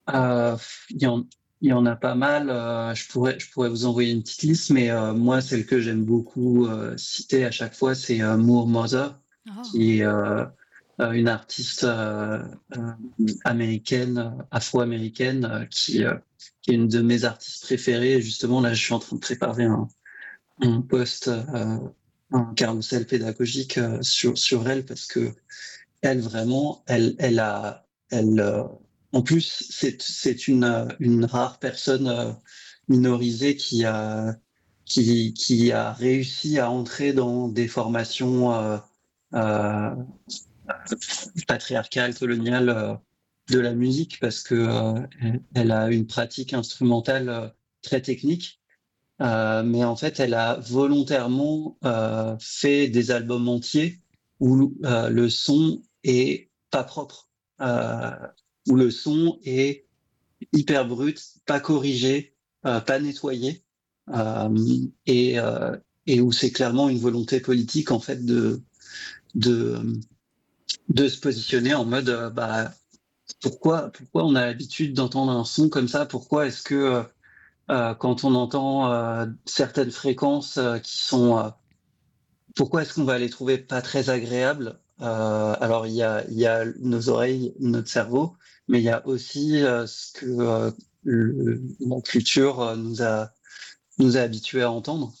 Euh, Il y en, il y en a pas mal. Je pourrais vous envoyer une petite liste, mais moi, celle que j'aime beaucoup citer à chaque fois, c'est Moore Mother, Oh. qui est une artiste euh, américaine, afro-américaine, qui est une de mes artistes préférées. Et justement, là, je suis en train de préparer un post, un carrousel pédagogique sur elle parce que elle vraiment, elle, en plus, c'est une rare personne minorisée qui a réussi à entrer dans des formations euh, patriarcales, coloniales de la musique parce que elle a une pratique instrumentale très technique. Mais en fait, elle a volontairement fait des albums entiers où le son est pas propre, euh, où le son est hyper brut, pas corrigé, pas nettoyé, euh, et, euh, et où c'est clairement une volonté politique en fait de, de se positionner en mode bah pourquoi on a l'habitude d'entendre un son comme ça, pourquoi est-ce que quand on entend certaines fréquences qui sont, pourquoi est-ce qu'on va les trouver pas très agréables? Alors il y a nos oreilles, notre cerveau, mais il y a aussi ce que la culture nous a habitués à entendre.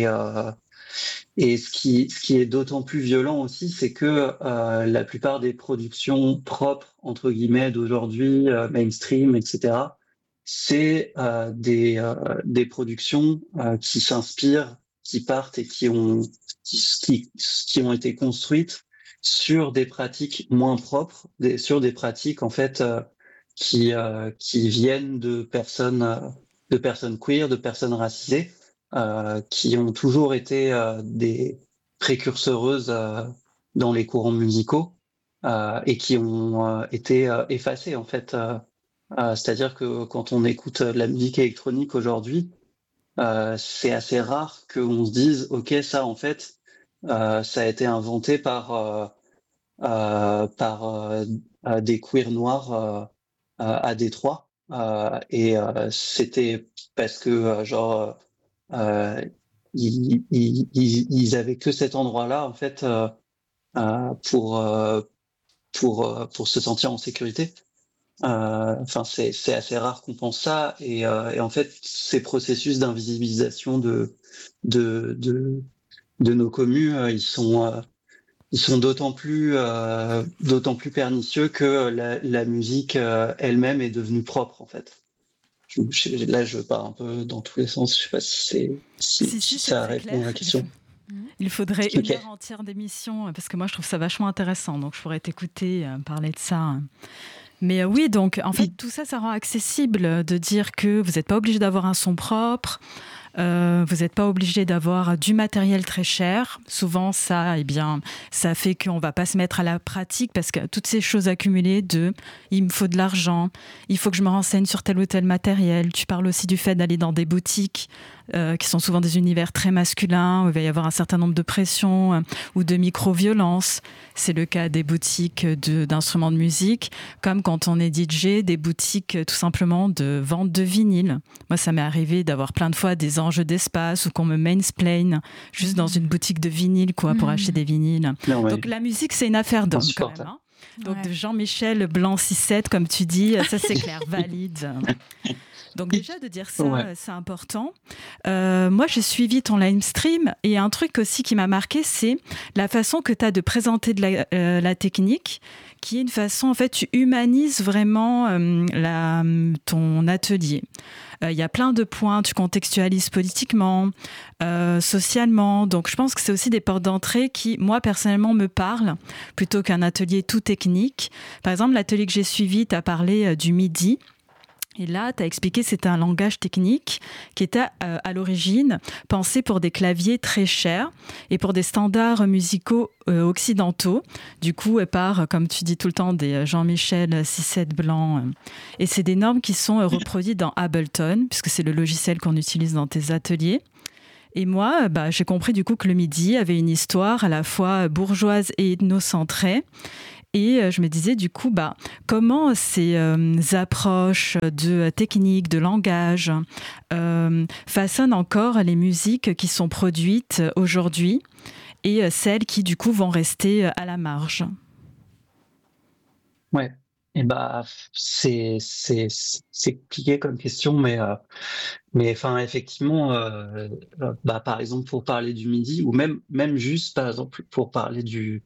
Et ce qui est d'autant plus violent aussi, c'est que la plupart des productions propres, entre guillemets, d'aujourd'hui, mainstream, etc., c'est des productions qui s'inspirent, qui partent et qui ont été construites sur des pratiques moins propres, sur des pratiques en fait qui viennent de personnes queer, de personnes racisées qui ont toujours été des précurseuses dans les courants musicaux et qui ont été effacées en fait. C'est-à-dire que quand on écoute de la musique électronique aujourd'hui, c'est assez rare qu'on se dise, ok, ça en fait, ça a été inventé par des queers noirs à Détroit. C'était parce que genre ils avaient que cet endroit-là en fait euh, pour euh, pour se sentir en sécurité. Enfin, c'est assez rare qu'on pense ça et en fait ces processus d'invisibilisation de de de nos communes, ils sont d'autant plus pernicieux que la musique elle-même est devenue propre en fait. Là, je pars un peu dans tous les sens. Je sais pas si Si, c'est ça très répond à clair. la question. Il faudrait une Ok. heure entière d'émission parce que moi, je trouve ça vachement intéressant. Donc, je pourrais t'écouter parler de ça. Mais oui, donc, en fait, Oui. tout ça, ça rend accessible de dire que vous n'êtes pas obligé d'avoir un son propre. Vous n'êtes pas obligé d'avoir du matériel très cher. Souvent, ça, eh bien, ça fait qu'on va pas se mettre à la pratique parce que toutes ces choses accumulées il me faut de l'argent, il faut que je me renseigne sur tel ou tel matériel. Tu parles aussi du fait d'aller dans des boutiques qui sont souvent des univers très masculins où il va y avoir un certain nombre de pressions ou de micro-violences. C'est le cas des boutiques d'instruments de musique, comme quand on est DJ, des boutiques tout simplement de vente de vinyle. Moi, ça m'est arrivé d'avoir plein de fois des enjeux d'espace ou qu'on me mansplain juste dans une boutique de vinyle, quoi, pour acheter des vinyles. Non, mais Donc la musique, c'est une affaire d'homme quand même. insupportable. Hein. Donc de Jean-Michel Blanc 6-7, comme tu dis, ça c'est clair, valide. Donc déjà de dire ça, Ouais. c'est important. Moi, j'ai suivi ton live stream et un truc aussi qui m'a marqué, c'est la façon que tu as de présenter la technique, qui est une façon, en fait, tu humanises vraiment ton atelier. Il y a plein de points, tu contextualises politiquement, socialement. Donc, je pense que c'est aussi des portes d'entrée qui, moi, personnellement, me parlent plutôt qu'un atelier tout technique. Par exemple, l'atelier que j'ai suivi, tu as parlé du MIDI. Et là, tu as expliqué que c'était un langage technique qui était à l'origine pensé pour des claviers très chers et pour des standards musicaux occidentaux. Du coup, par, comme tu dis tout le temps, des Jean-Michel 6-7 blancs. Et c'est des normes qui sont reproduites dans Ableton, puisque c'est le logiciel qu'on utilise dans tes ateliers. Et moi, j'ai compris du coup que le MIDI avait une histoire à la fois bourgeoise et ethnocentrée. Et je me disais du coup, comment ces approches de technique, de langage façonnent encore les musiques qui sont produites aujourd'hui et celles qui du coup vont rester à la marge. Ouais. Et c'est compliqué comme question, mais enfin effectivement, par exemple pour parler du MIDI ou même juste par exemple pour parler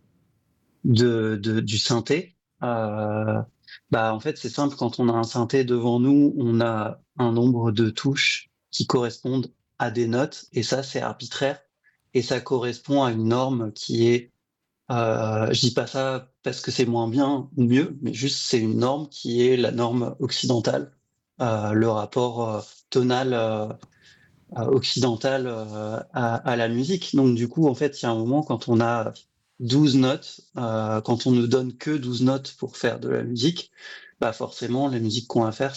du synthé, en fait c'est simple, quand on a un synthé devant nous, on a un nombre de touches qui correspondent à des notes et ça c'est arbitraire et ça correspond à une norme qui est je dis pas ça parce que c'est moins bien ou mieux, mais juste c'est une norme qui est la norme occidentale, le rapport tonal occidental à la musique. Donc du coup, en fait, il y a un moment quand on a 12 notes, quand on ne donne que 12 notes pour faire de la musique, forcément, la musique qu'on va faire,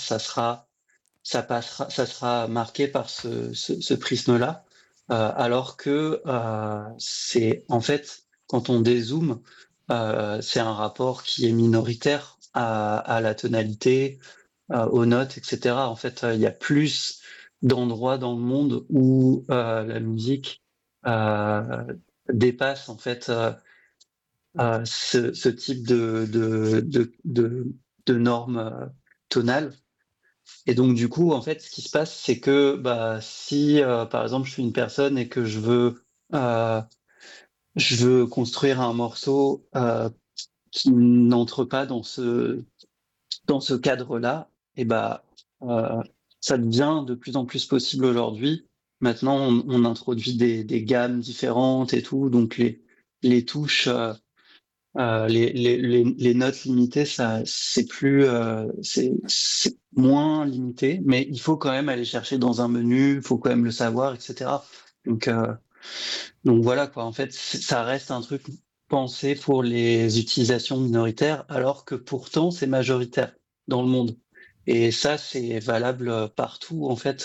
ça sera marqué par ce prisme-là, alors que c'est en fait quand on dézoome, c'est un rapport qui est minoritaire à la tonalité, aux notes, etc. En fait, il y a plus d'endroits dans le monde où la musique euh, dépasse en fait ce type de normes tonales. Et donc du coup, en fait, ce qui se passe, c'est que si par exemple je suis une personne et que euh, je veux construire un morceau qui n'entre pas dans ce cadre-là, et euh, ça devient de plus en plus possible aujourd'hui. Maintenant, on introduit des gammes différentes et tout, donc les touches, les notes limitées, ça, c'est moins limité, mais il faut quand même aller chercher dans un menu, il faut quand même le savoir, etc. Donc, euh, donc voilà quoi. En fait, ça reste un truc pensé pour les utilisations minoritaires, alors que pourtant c'est majoritaire dans le monde. Et ça, c'est valable partout en fait.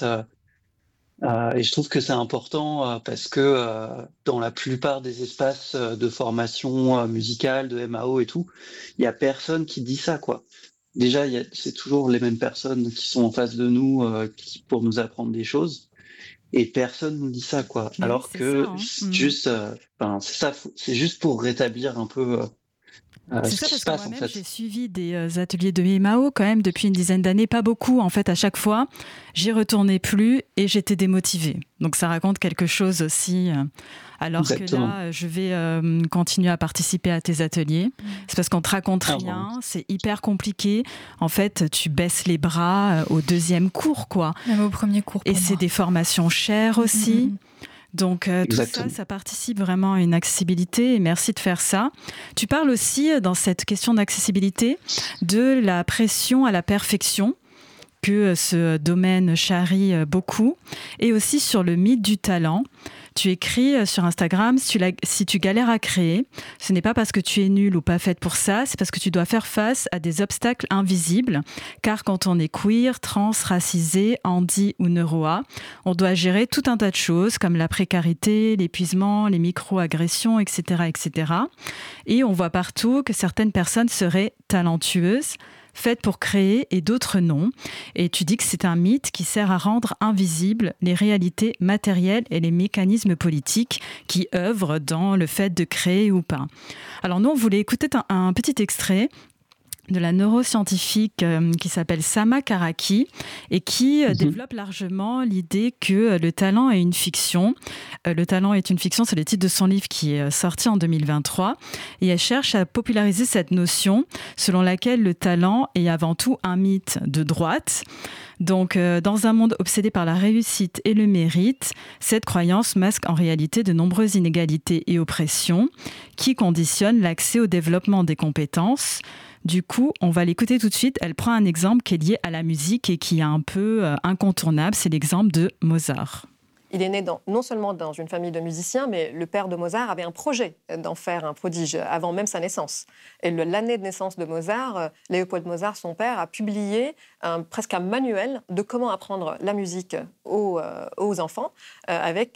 Et je trouve que c'est important parce que dans la plupart des espaces de formation musicale, de MAO et tout, il y a personne qui dit ça, quoi. Déjà, c'est toujours les mêmes personnes qui sont en face de nous pour nous apprendre des choses, et personne nous dit ça, quoi. Mais oui, Alors c'est ça. que Hein. c'est juste, c'est ça, c'est juste pour rétablir un peu C'est ce ça qui parce se que passe en moi-même, j'ai fait. suivi des ateliers de MAO quand même depuis une dizaine d'années, pas beaucoup en fait à chaque fois. J'y retournais plus et j'étais démotivée. Donc ça raconte quelque chose aussi. Alors que Exactement. là, je vais continuer à participer à tes ateliers. C'est parce qu'on te raconte Ah, bon. rien, c'est hyper compliqué. En fait, tu baisses les bras au deuxième cours, quoi. Même au premier cours pour Et moi. c'est des formations chères aussi. Donc tout ça, Exactement. ça participe vraiment à une accessibilité et merci de faire ça. Tu parles aussi dans cette question d'accessibilité de la pression à la perfection que ce domaine charrie beaucoup et aussi sur le mythe du talent. Tu écris sur Instagram, si tu galères à créer, ce n'est pas parce que tu es nul ou pas faite pour ça, c'est parce que tu dois faire face à des obstacles invisibles. Car quand on est queer, trans, racisé, handi ou neuro-A, on doit gérer tout un tas de choses comme la précarité, l'épuisement, les micro-agressions, etc., etc. Et on voit partout que certaines personnes seraient talentueuses, faites pour créer et d'autres non. Et tu dis que c'est un mythe qui sert à rendre invisibles les réalités matérielles et les mécanismes politiques qui œuvrent dans le fait de créer ou pas. Alors nous, on voulait écouter un petit extrait de la neuroscientifique qui s'appelle Sama Karaki et qui développe largement l'idée que le talent est une fiction. Le talent est une fiction, c'est le titre de son livre qui est sorti en 2023. Et elle cherche à populariser cette notion selon laquelle le talent est avant tout un mythe de droite. Donc, dans un monde obsédé par la réussite et le mérite, cette croyance masque en réalité de nombreuses inégalités et oppressions qui conditionnent l'accès au développement des compétences. Du coup, on va l'écouter tout de suite. Elle prend un exemple qui est lié à la musique et qui est un peu incontournable. C'est l'exemple de Mozart. Il est né non seulement dans une famille de musiciens, mais le père de Mozart avait un projet d'en faire un prodige avant même sa naissance. Et l'année de naissance de Mozart, Léopold Mozart, son père, a publié presque un manuel de comment apprendre la musique aux enfants, avec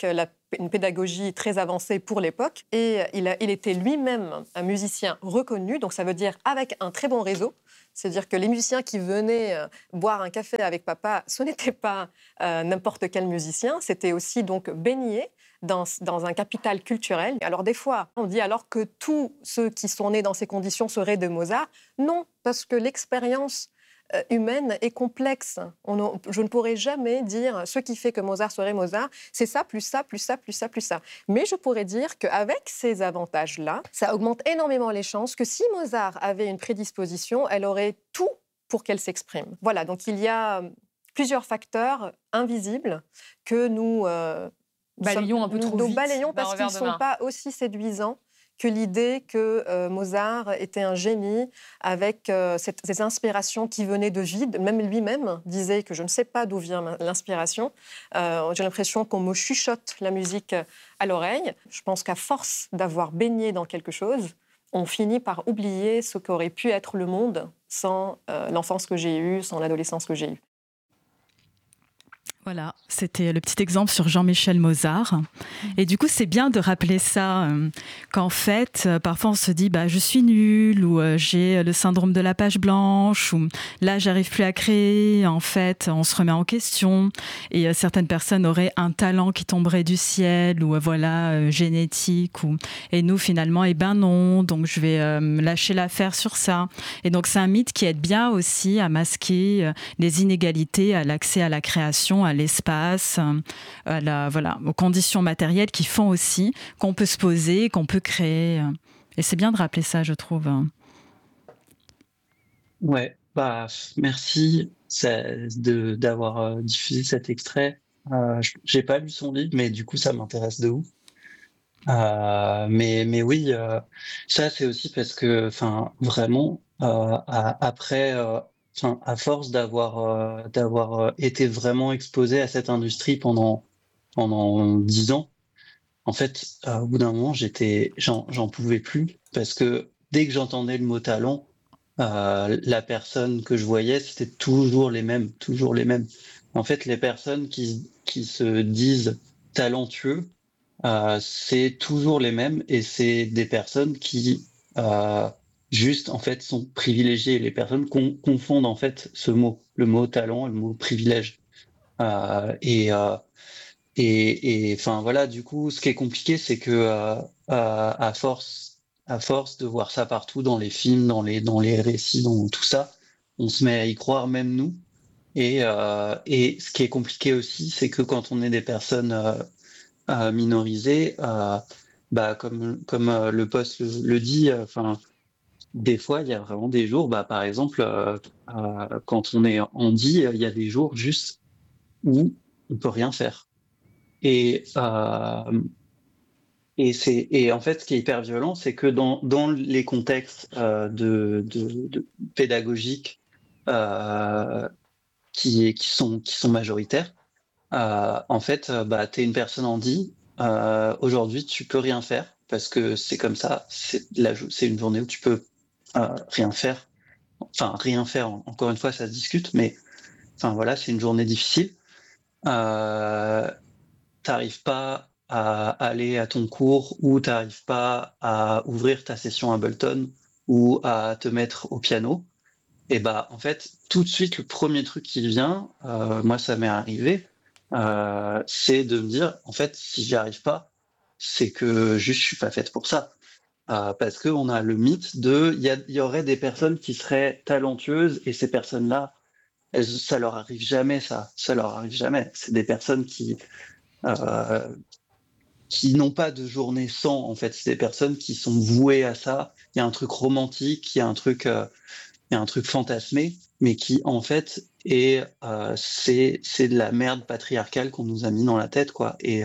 une pédagogie très avancée pour l'époque. Et il était lui-même un musicien reconnu, donc ça veut dire avec un très bon réseau. C'est-à-dire que les musiciens qui venaient boire un café avec papa, ce n'était pas n'importe quel musicien, c'était aussi donc baigné dans un capital culturel. Alors des fois, on dit alors que tous ceux qui sont nés dans ces conditions seraient de Mozart. Non, parce que l'expérience humaine est complexe. Je ne pourrais jamais dire ce qui fait que Mozart serait Mozart, c'est ça, plus ça, plus ça, plus ça, plus ça. Mais je pourrais dire qu'avec ces avantages-là, ça augmente énormément les chances que si Mozart avait une prédisposition, elle aurait tout pour qu'elle s'exprime. Voilà, donc il y a plusieurs facteurs invisibles que nous balayons un peu trop vite. Nous balayons parce qu'ils ne sont pas aussi séduisants que l'idée que Mozart était un génie avec ces inspirations qui venaient de vide. Même lui-même disait que je ne sais pas d'où vient l'inspiration. J'ai l'impression qu'on me chuchote la musique à l'oreille. Je pense qu'à force d'avoir baigné dans quelque chose, on finit par oublier ce qu'aurait pu être le monde sans l'enfance que j'ai eue, sans l'adolescence que j'ai eue. Voilà, c'était le petit exemple sur Jean-Michel Mozart. Et du coup, c'est bien de rappeler ça, qu'en fait, parfois on se dit je suis nulle, ou j'ai le syndrome de la page blanche, ou là, j'arrive plus à créer. En fait, on se remet en question. Et certaines personnes auraient un talent qui tomberait du ciel, ou génétique. Et nous, finalement, non, donc je vais me lâcher l'affaire sur ça. Et donc, c'est un mythe qui aide bien aussi à masquer les inégalités, à l'accès à la création, à l'espace, aux conditions matérielles qui font aussi qu'on peut se poser, qu'on peut créer. Et c'est bien de rappeler ça, je trouve. Ouais, merci d'avoir diffusé cet extrait. J'ai pas lu son livre, mais du coup, ça m'intéresse de ouf. Mais oui, ça c'est aussi parce que, vraiment, après. À force d'avoir été vraiment exposé à cette industrie pendant 10 ans, en fait, au bout d'un moment, j'en pouvais plus parce que dès que j'entendais le mot talent, la personne que je voyais, c'était toujours les mêmes. En fait, les personnes qui se disent talentueux, c'est toujours les mêmes et c'est des personnes qui juste en fait sont privilégiées. Les personnes confondent en fait le mot talent et le mot privilège. Et voilà, du coup, ce qui est compliqué, c'est que à force de voir ça partout dans les films, dans les récits, dans tout ça, on se met à y croire, même nous. Et ce qui est compliqué aussi, c'est que quand on est des personnes minorisées, comme le poste le dit, des fois, il y a vraiment des jours, par exemple, quand on est handi, il y a des jours juste où on peut rien faire. Et en fait, ce qui est hyper violent, c'est que dans les contextes de pédagogiques qui sont majoritaires, en fait, t'es une personne handi. Aujourd'hui, tu peux rien faire parce que c'est comme ça. C'est une journée où tu peux rien faire. Enfin, rien faire. Encore une fois, ça se discute, mais voilà, c'est une journée difficile. T'arrives pas à aller à ton cours ou t'arrives pas à ouvrir ta session Ableton ou à te mettre au piano. Et en fait, tout de suite, le premier truc qui vient, moi, ça m'est arrivé, c'est de me dire, en fait, si j'y arrive pas, c'est que juste je suis pas faite pour ça. Parce qu'on a le mythe il y aurait des personnes qui seraient talentueuses et ces personnes-là, ça leur arrive jamais, ça leur arrive jamais. C'est des personnes qui n'ont pas de journée sans, en fait. C'est des personnes qui sont vouées à ça. Il y a un truc romantique, il y a un truc fantasmé, mais qui, en fait, c'est de la merde patriarcale qu'on nous a mis dans la tête, quoi. Et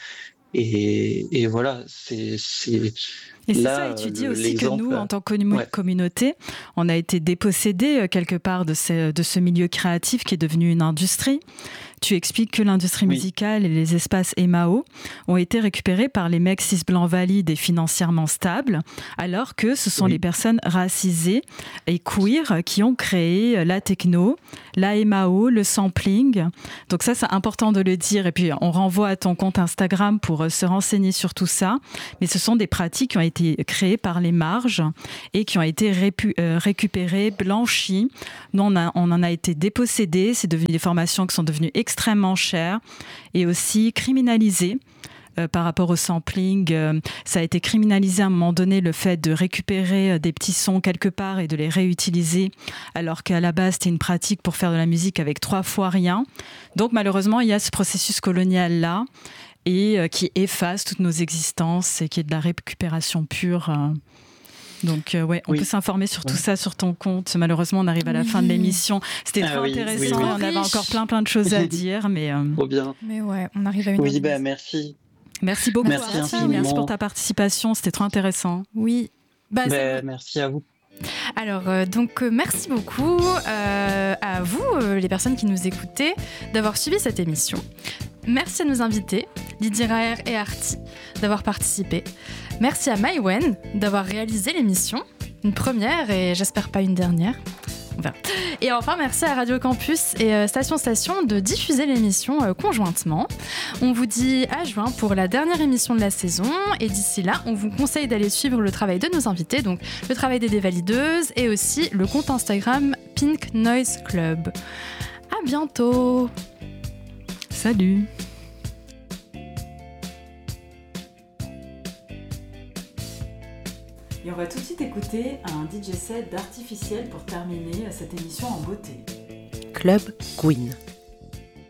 voilà, c'est et c'est là, ça, et tu dis aussi que nous, en tant que communauté, on a été dépossédés quelque part de ce milieu créatif qui est devenu une industrie. tu expliques que l'industrie musicale et les espaces EMAO ont été récupérés par les mecs cis blancs valides et financièrement stables, alors que ce sont les personnes racisées et queer qui ont créé la techno, la EMAO, le sampling. Donc ça, c'est important de le dire. Et puis, on renvoie à ton compte Instagram pour se renseigner sur tout ça. Mais ce sont des pratiques qui ont été créées par les marges et qui ont été récupérées, blanchies. Nous, on en a été dépossédés. C'est devenu des formations qui sont devenues extrêmement chères et aussi criminalisées. Par rapport au sampling, ça a été criminalisé à un moment donné, le fait de récupérer des petits sons quelque part et de les réutiliser, alors qu'à la base, c'était une pratique pour faire de la musique avec 3 fois rien. Donc malheureusement, il y a ce processus colonial-là et qui efface toutes nos existences et qui est de la récupération pure. Donc on peut s'informer sur tout ça sur ton compte. Malheureusement, on arrive à la fin de l'émission. C'était trop intéressant. On avait encore plein de choses à dire, mais trop bien. Mais ouais, on arrive à une. Oui, merci. Merci beaucoup. Merci pour ta participation. C'était trop intéressant. Oui. Merci à vous. Alors, merci beaucoup à vous, les personnes qui nous écoutez, d'avoir suivi cette émission. Merci à nos invités, Lydie Raher et Arty, d'avoir participé. Merci à Maïwenn d'avoir réalisé l'émission, une première et j'espère pas une dernière. Et enfin, merci à Radio Campus et Station de diffuser l'émission conjointement. On vous dit à juin pour la dernière émission de la saison. Et d'ici là, on vous conseille d'aller suivre le travail de nos invités, donc le travail des dévalideuses et aussi le compte Instagram Pink Noise Club. À bientôt. Salut. Et on va tout de suite écouter un DJ set d'Artificiel pour terminer cette émission en beauté. Club Queen.